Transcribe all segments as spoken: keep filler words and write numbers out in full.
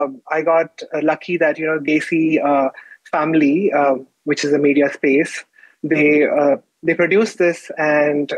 Um, I got uh, lucky that, you know, Desi uh, family, uh, which is a media space, they uh, they produced this, and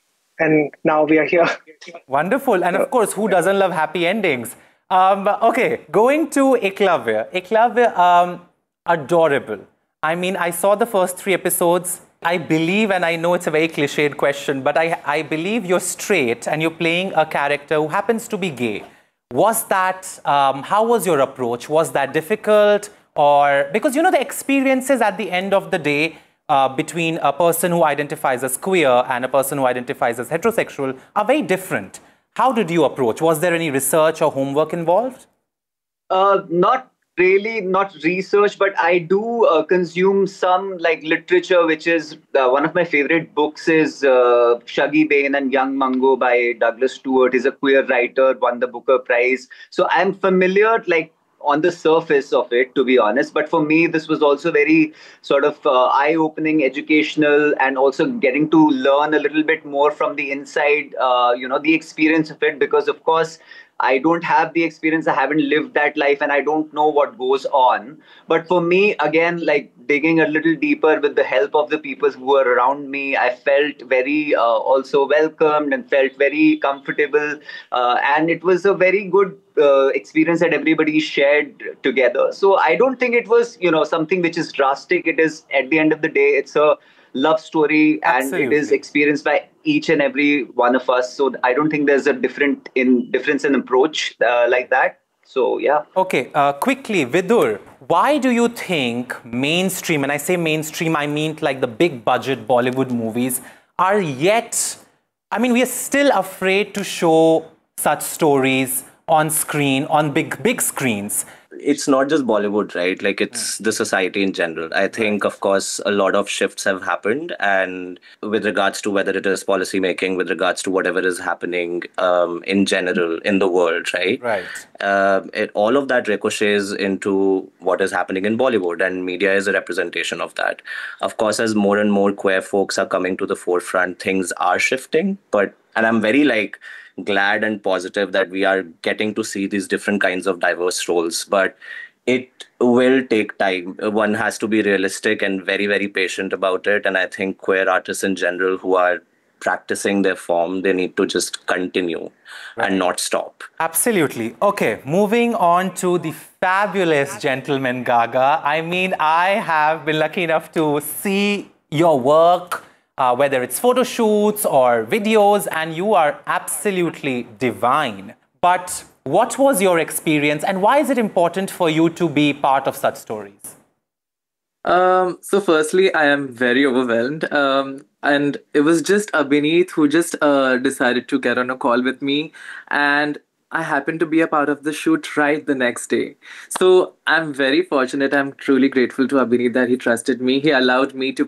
and now we are here. Wonderful. And So, of course, who doesn't love happy endings? Um, okay, going to Eklavya. Eklavya, um, adorable. I mean, I saw the first three episodes. I believe, and I know it's a very cliched question, but I, I believe you're straight and you're playing a character who happens to be gay. Was that, um, how was your approach? Was that difficult? Or, because you know, the experiences at the end of the day uh, between a person who identifies as queer and a person who identifies as heterosexual are very different. How did you approach? Was there any research or homework involved? Uh, not really, not research, but I do uh, consume some like literature, which is uh, one of my favorite books is uh, Shuggie Bain and Young Mungo by Douglas Stewart. He's a queer writer, won the Booker Prize. So I'm familiar, like on the surface of it, to be honest. But for me, this was also very sort of uh, eye-opening, educational, and also getting to learn a little bit more from the inside, uh, you know, the experience of it. Because of course, I don't have the experience. I haven't lived that life and I don't know what goes on. But for me, again, like digging a little deeper with the help of the people who were around me, I felt very uh, also welcomed and felt very comfortable. Uh, and it was a very good uh, experience that everybody shared together. So I don't think it was, you know, something which is drastic. It is, at the end of the day, it's a love story and it is Absolutely. experienced by each and every one of us. So I don't think there's a different in difference in approach uh, like that. So yeah. Okay, uh, quickly, Vidur, why do you think mainstream, and I say mainstream, I mean like the big budget Bollywood movies, are yet, I mean, we are still afraid to show such stories on screen, on big, big screens? It's not just Bollywood, right? Like it's the society in general. I think, of course, a lot of shifts have happened, and with regards to whether it is policy making, with regards to whatever is happening um, in general in the world, right? Right. Um, it, all of that ricochets into what is happening in Bollywood, and media is a representation of that. Of course, as more and more queer folks are coming to the forefront, things are shifting. But and I'm very like glad and positive that we are getting to see these different kinds of diverse roles. But it will take time. One has to be realistic and very, very patient about it. And I think queer artists in general who are practicing their form, they need to just continue Right. and not stop. Absolutely. Okay, moving on to the fabulous gentleman Gaga. I mean, I have been lucky enough to see your work, uh, whether it's photo shoots or videos, and you are absolutely divine. But what was your experience, and why is it important for you to be part of such stories? Um, so firstly, I am very overwhelmed. Um, and it was just Abhineet who just uh, decided to get on a call with me. And I happened to be a part of the shoot right the next day. So I'm very fortunate. I'm truly grateful to Abhineet that he trusted me. He allowed me to